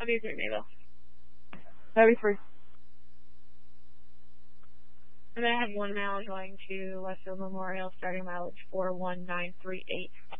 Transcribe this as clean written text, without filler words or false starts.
I'll be 3, Mabel. That'll be 3. And then I have 1 mile going to Westfield Memorial, starting mileage 41938.